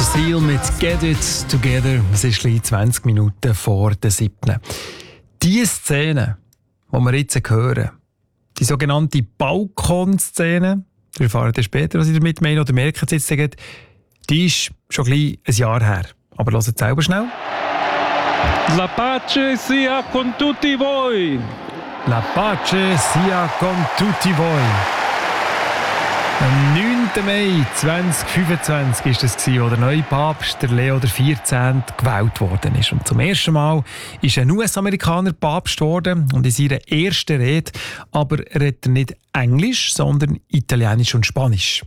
Seal mit Get It Together. Es ist gleich 20 Minuten vor der 7. Die Szene, die wir jetzt hören, die sogenannte Balkonszene, wir erfahren dann später, was ich damit meine, oder merken es jetzt, die ist schon gleich ein Jahr her. Aber hört selber schnell. La pace sia con tutti voi. La pace sia con tutti voi. Am 9. Mai 2025 war das, wo der neue Papst, der Leo XIV., gewählt worden ist. Und zum ersten Mal ist ein US-Amerikaner Papst geworden und in seiner ersten Rede aber redet er nicht Englisch, sondern Italienisch und Spanisch.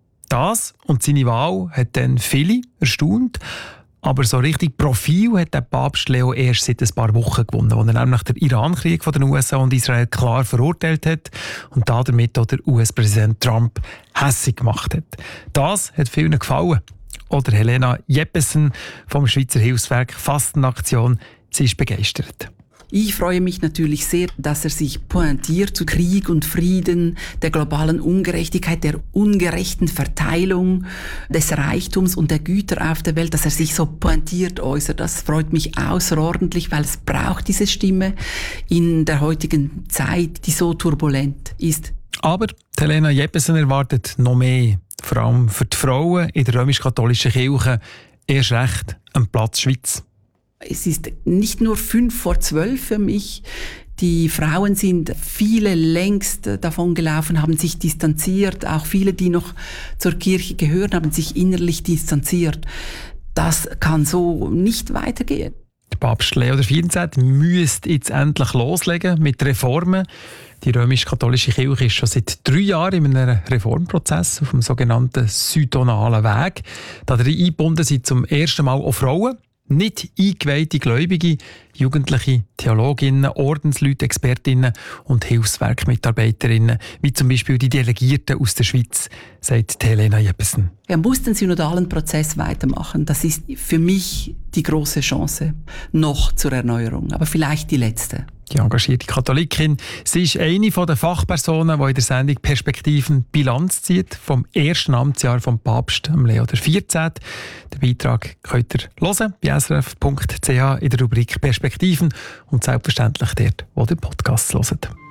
Das und seine Wahl hat dann viele erstaunt. Aber so richtig Profil hat der Papst Leo erst seit ein paar Wochen gewonnen, als er nämlich den Iran-Krieg von den USA und Israel klar verurteilt hat und damit auch der US-Präsident Trump hässig gemacht hat. Das hat vielen gefallen. Oder Helena Jeppesen vom Schweizer Hilfswerk Fastenaktion, sie ist begeistert. Ich freue mich natürlich sehr, dass er sich pointiert zu Krieg und Frieden, der globalen Ungerechtigkeit, der ungerechten Verteilung des Reichtums und der Güter auf der Welt, dass er sich so pointiert äußert. Das freut mich außerordentlich, weil es braucht diese Stimme in der heutigen Zeit, die so turbulent ist. Aber Helena Jeppesen erwartet noch mehr, vor allem für die Frauen in der römisch-katholischen Kirche, erst recht am Platz Schweiz. Es ist nicht nur 11:55 für mich. Die Frauen sind viele längst davon gelaufen, haben sich distanziert. Auch viele, die noch zur Kirche gehören, haben sich innerlich distanziert. Das kann so nicht weitergehen. Der Papst Leo XIV. Müsste jetzt endlich loslegen mit Reformen. Die römisch-katholische Kirche ist schon seit 3 Jahren in einem Reformprozess auf dem sogenannten synodalen Weg. Darin eingebunden sind zum ersten Mal auch Frauen. Nicht eingeweihte Gläubige, Jugendliche, Theologinnen, Ordensleute, Expertinnen und Hilfswerkmitarbeiterinnen, wie zum Beispiel die Delegierten aus der Schweiz, sagt Helena Jeppesen. Er muss den synodalen Prozess weitermachen. Das ist für mich die große Chance noch zur Erneuerung, aber vielleicht die letzte. Die engagierte Katholikin, sie ist eine der Fachpersonen, die in der Sendung Perspektiven Bilanz zieht vom ersten Amtsjahr vom Papst Leo XIV. Den Beitrag könnt ihr hören bei srf.ch in der Rubrik Perspektiven und selbstverständlich dort, wo ihr Podcasts hört.